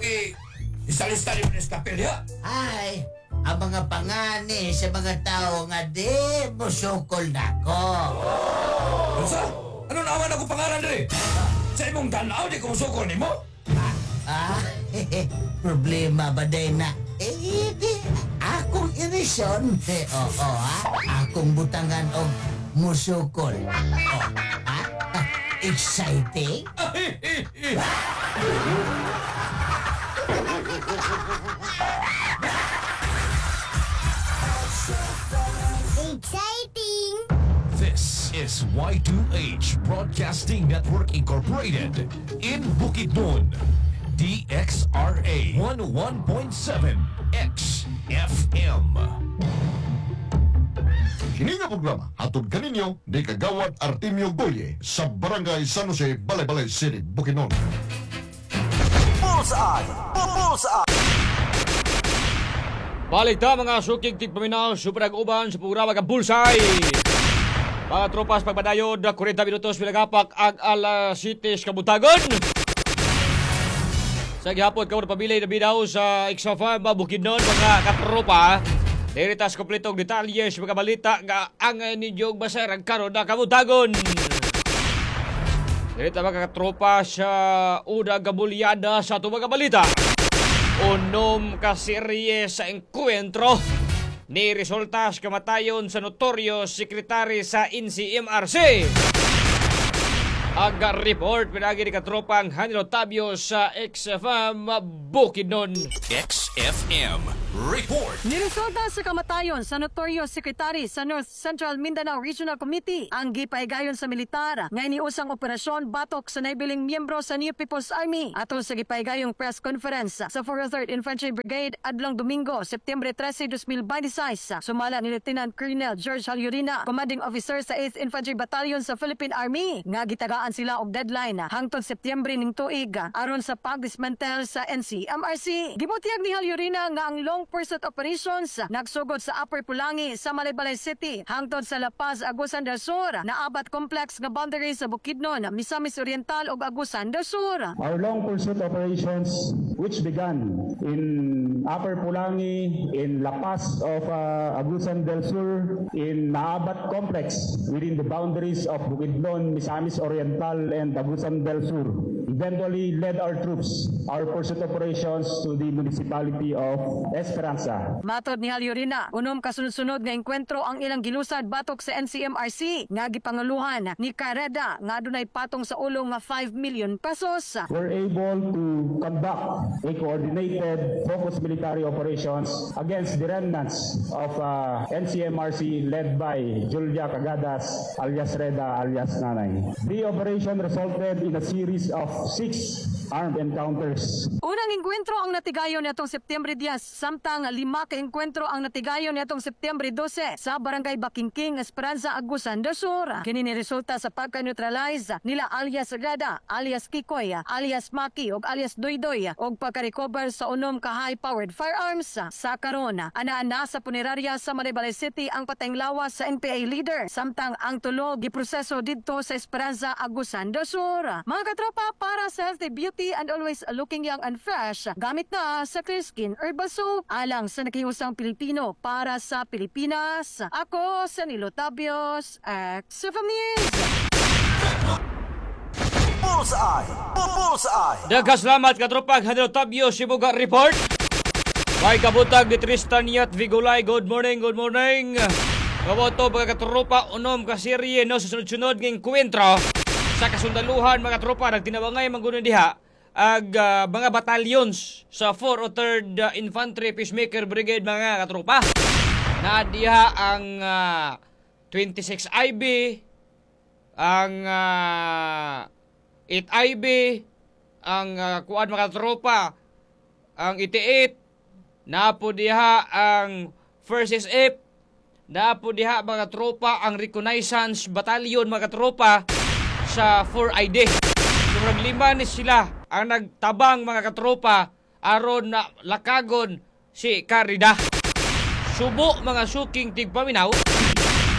isalista ni Manis Kapilya. Ay, ang mga pangani sa mga tao nga di musukol nako. Unsa? Ano naman ako pangalan diri? Sa imong tanaw di ko musukol nimo? Problema ba day na? Di akong irisyon. Akong butangan og musukol. Exciting? Exciting! This is Y2H Broadcasting Network Incorporated in Bukidnon, DXRA 101.7 XFM. Kini nga programa hatod kaninyo ni Kagawad Artemio Goye sa Barangay San Jose, Balay-Balay City, Bukidnon. Bullseye! Bullseye! Balik ta mga sukig tigpaminaw, super nag-uban sa programa ka Bullseye. Mga tropas pagpadayod, 40 minutos pilagapak ag alas 7 kabutagon. Sa gihapon ka pabiliy na bidaw sa XFM Bukidnon mga katropa. Diritas kompletong detalye sa mga balita nga ang ninyong basarang karon na kabutagon. Dirita mga katropa sa unang gabulyada sa itong mga balita. Unom ka serye sa engkwentro ni resultas kamatayon sa notoryo sekretary sa NCMRC. Aga report pinagi ni katropang Hanilo Tabio sa XFM Bukidnon. XFM Report. Niresulta sa kamatayon sa notoryo sekretary sa North Central Mindanao Regional Committee ang gipaigayon sa militar nga iniusang operasyon batok sa naibiling miyembro sa New People's Army ato sa gipaigayong press conference sa 403rd Infantry Brigade adlong Domingo, September 13, 2026. Sumala ni Lieutenant Colonel George Halyurina, Commanding Officer sa 8th Infantry Battalion sa Philippine Army, nga gitagaan sila og deadline hangtod September ning tuig aron sa pagdismantle sa NCMRC. Gibutiyag ni Halyurina nga ang long pursuit operations nagsugod sa Upper Pulangi sa Balay-Balay City hangtod sa La Paz, Agusan del Sur, naabat complex nga boundary sa Bukidnon, Misamis Oriental ug Agusan del Sur. Our long pursuit operations, which began in Upper Pulangi, in La Paz of Agusan del Sur, in Naabat complex within the boundaries of Bukidnon, Misamis Oriental and Agusan del Sur, eventually led our troops, our pursuit operations to the municipality of Esperanza. Matod ni Halyurina, unom kasunod-sunod nga engkwentro ang ilang gilusad batok sa NCMRC nga gipanguluhan ni Carreda nga adunay patong sa ulo nga 5 million pesos. We're able to conduct a coordinated focused military operations against the remnants of NCMRC led by Julia Cagadas alias Reda alias Nanay. The operation resulted in a series of 6 armed encounters. Unang engkwentro ang natigayon nitong September 10, samtang 5 ka engkwentro ang natigayon nitong September 12 sa Barangay Bakingking, Esperanza, Agusan del Sur. Kini ni resulta sa pagka-neutralize nila alias Reda, alias Kikoy, alias Maki ug alias Doydoy ug pagka-recover sa unom ka high-powered firearms. Sa karon, ana sa punerarya sa Balay-Balay City ang patayng lawas sa NPA leader, samtang ang tulo giproseso didto sa Esperanza, Agusan del Sur. Mga katropa, para sa healthy beauty and always looking young and fresh, gamit na sa Clear Skin Herbal Soap alang sa nakiusang Pilipino para sa Pilipinas. Ako sa Nilo Tabios, XFM News. Bullseye! Bullseye! Daghang salamat katropang Hanilo Tabio Sibuga report. May kabutag ni Tristan Yat Vigulay. Good morning, good morning. Kaboto mga katropa, unom ka serye no sa sunod-sunod ng enkwentro sa kasundaluhan mga tropa nagtinabangay manggunon diha ag mga battalions sa 403rd Infantry Peacemaker Brigade mga katropa. Na diha ang 26 IB, ang 8 IB, ang kuan mga katropa, ang 88, napo diha ang 1st SF, napo diha mga tropa ang Reconnaissance Battalion mga tropa sa 4ID. Murag 5 ni sila ang nagtabang mga katropa aron na lakagon si Carreda. Subo mga suking tigpaminaw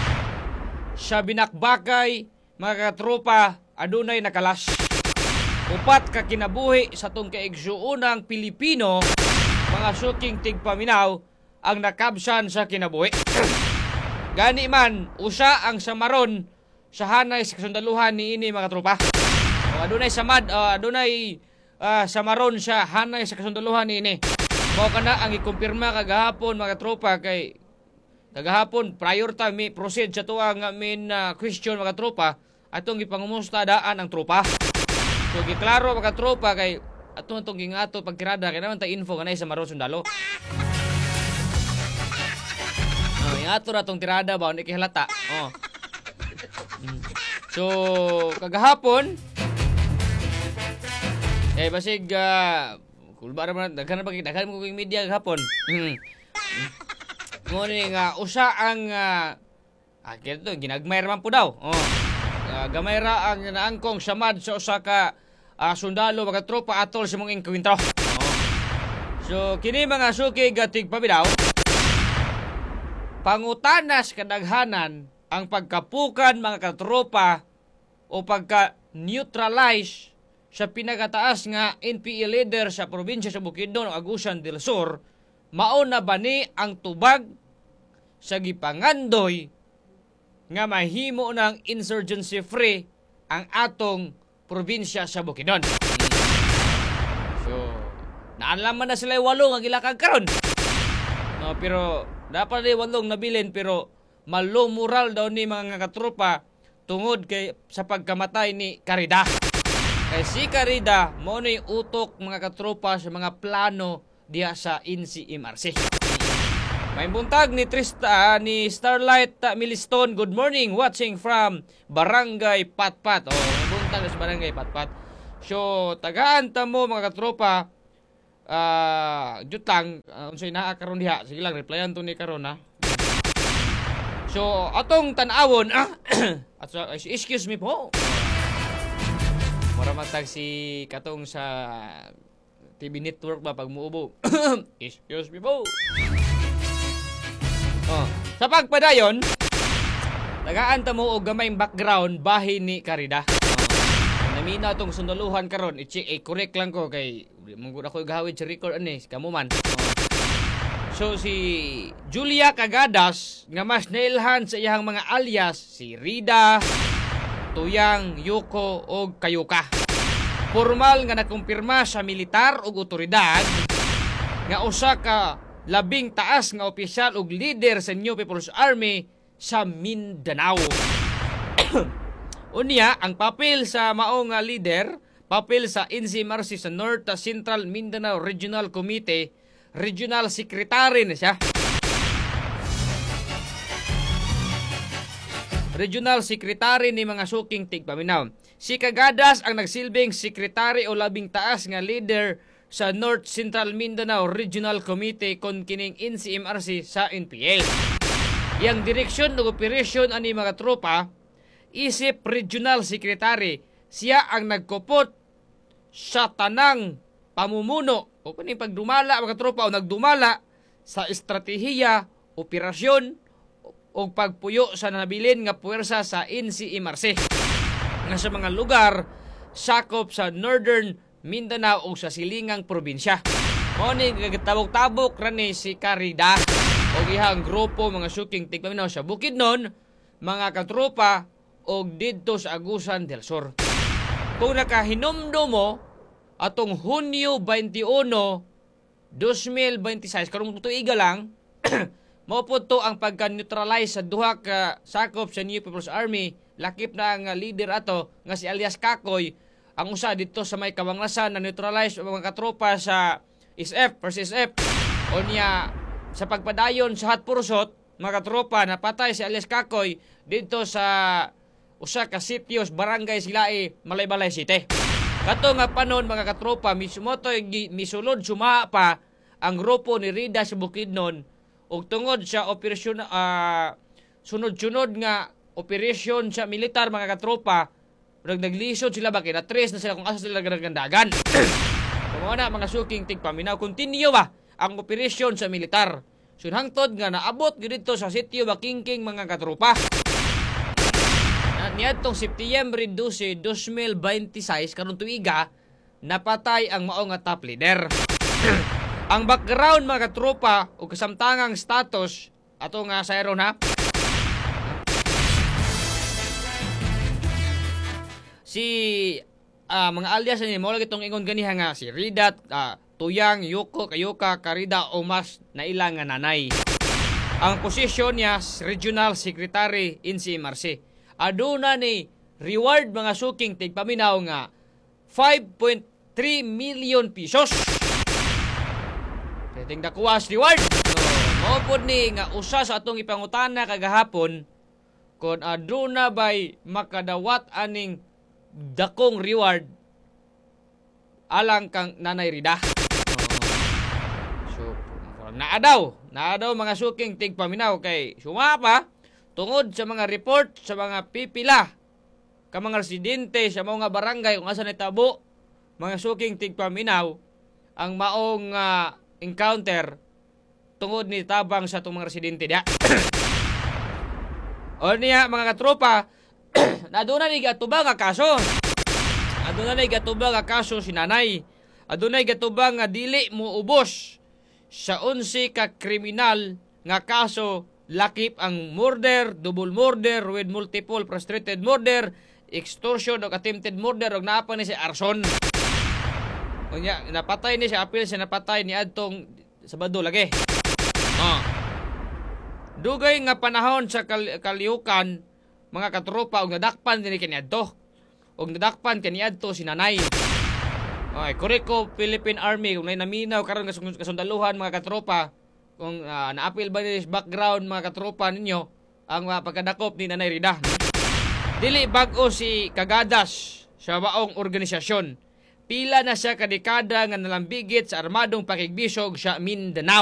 sa binakbakay mga katropa adunay nakalas. upat ka kinabuhi sa tong kaigsuunang Pilipino, mga suking tigpaminaw, ang nakabsan sa kinabuhi. Gani man, usa ang samaron sa hanay sa kasundaluhan ni ini mga tropa. O adunay samaron sa hanay sa kasundaluhan ni ini. Mao kana ang ikumpirma kagahapon mga tropa kay kagahapon prior ta mi proceed sa tuang main question mga tropa atong gipangumusta daan ang tropa. So giklaro mga tropa kay atong gingato pagtirada kay naman ta info kanay sa maron sundalo. Ingato na tong tirada ba hindi kihalata. So kagahapon basig kulba naman daghan mo kung media kagahapon. Ngunit nga usa ang kito ginagmay man po daw. Gamay ra ang naangkong samad sa usa ka sundalo mga tropa atol sa mong inkwentro. So kini mga suki gatig pabidaw. Pangutanas kadaghanan ang pagkapukan mga katropa o pagka-neutralize sa pinakataas nga NPA leader sa probinsya sa Bukidnon o Agusan del Sur, mao na bani ang tubag sa gipangandoy nga mahimo ng insurgency free ang atong probinsya sa Bukidnon. So, naalaman na sila 8 nga gilakag karon. No, pero dapat ay 8 nabilin pero malo moral daw ni mga katropa tungod kay sa pagkamatay ni Carida. Kay si Carida mo ni utok mga katropa sa mga plano diha sa NCMRC. May buntag ni ni Starlight Miliston. Good morning, watching from Barangay Patpat. May buntag sa Barangay Patpat. So tagaan ta mo mga katropa jutang unsay naa karon diha. Sige lang replyan to ni karon ha. So atong tan-awon excuse me po. Mura matag si katong sa TV network ba pag muubo. Excuse me po. Sa pagpadayon, tagaan ta mo og gamayng background bahin ni Carida. Namina tong sundaluhan karon, correct lang ko kay munggo ako gahawid sa record ani kamo man. So si Julia Cagadas nga mas nailhan sa iyang mga alias si Rida, Tuyang, Yuko o Kayuka. Formal nga nakumpirma sa militar ug otoridad nga usa ka labing taas nga opisyal ug leader sa New People's Army sa Mindanao. Unya, ang papel sa maong leader, papel sa NCMRC sa North Central Mindanao Regional Committee, Regional Secretary na siya. Regional Secretary ni mga suking tigpaminaw. Si Cagadas ang nagsilbing sekretary o labing taas nga leader sa North Central Mindanao Regional Committee kon kining NCMRC sa NPL. Yang direksyon ng operasyon ani mga tropa, isip Regional Secretary, siya ang nagkupot sa tanang pamumuno o kaning pagdumala mga tropa o nagdumala sa estratehiya, operasyon o pagpuyo sa nabilin nga puwersa sa NCMRC nga sa mga lugar sakop sa Northern Mindanao o sa silingang probinsya. Mao ni gatabok-tabok rani si Carida o ihang grupo mga suking tigpaminaw sa Bukidnon, mga katropa o didto sa Agusan del Sur. Kung nakahinomdo mo atong Hunyo 21, 2026, karong tuiga lang, mao po to ang pagka-neutralize sa duha ka sakop sa New People's Army. Lakip na ang leader ato nga si alias Kakoy, ang usa dito sa may Kabanglasan na neutralize ang mga katropa sa SF versus SF. O niya sa pagpadayon sa Hatpursot, mga katropa napatay si alias Kakoy dito sa usa ka sitios Barangay Silai, Malaybalay City. Kato nga panon mga katropa mismo to misulod sumaa pa ang grupo ni Rida sa Bukidnon ug tungod sa operasyon sunod-sunod nga operasyon sa militar mga katropa naglisod sila ba kay na tres na sila kung asa sila gandagan. Kumo na mga suking tigpaminaw continue ba ang operasyon sa militar. Sunhangtod nga naabot dito sa sitio Bakingking mga katropa. Niadtong September 12, 2026 karon tuiga napatay ang mao nga top leader. Ang background mga katropa o kasamtangang status ato nga sayron ha. Si mga alias ni mo lagi tong ingon ganiha nga si Ridat, Tuyang, Yuko, Kayuka, Karida o mas na ilang nga nanay. Ang posisyon niya Regional Secretary in CMRC. Aduna ni reward mga suking tigpaminaw nga 5.3 million pesos. Ting dakuwas reward. Mao pod ni nga usa sa atong ipangutana kagahapon kon aduna bay makadawat aning dakong reward alang kang Nanay Rida. So naadaw mga suking tigpaminaw kay sumapa tungod sa mga report sa mga pipila ka mga residente sa mga barangay kung asa nitabo mga suking tigpaminaw ang maong encounter tungod ni tabang sa itong mga residente dia. O niya mga katropa, aduna ni gatubang nga kaso. Aduna ni gatubang nga kaso si nanay. Aduna ni gatubang nga dili mo ubos sa 11 ka kriminal nga kaso lakip ang murder, double murder with multiple frustrated murder, extortion o attempted murder o naapa ni si arson. Unya napatay ni siya apil siya napatay ni adtong Sabado lagi. Dugay nga panahon sa kaliukan mga katropa og nadakpan dinhi kaniadto. Og nadakpan kaniadto si nanay. Ay Koreko Philippine Army kung naminaw karon nga kasundaluhan mga katropa kung naapil ba ni background mga katropa ninyo ang pagkadakop ni Nanay Rida. Dili bag-o si Kagadas sa maong organisasyon. Pila na siya kadekada nga nalambigit sa armadong pakigbisog sa Mindanao.